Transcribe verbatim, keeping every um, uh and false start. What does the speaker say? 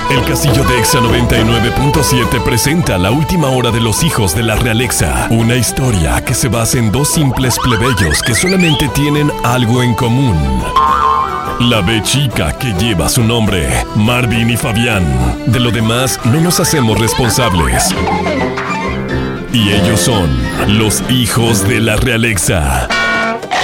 El Castillo de Exa noventa y nueve punto siete presenta La última hora de los hijos de la realeza. Una historia que se basa en dos simples plebeyos que solamente tienen algo en común. La B chica que lleva su nombre, Marvin y Fabián. De lo demás no nos hacemos responsables. Y ellos son los hijos de la realeza.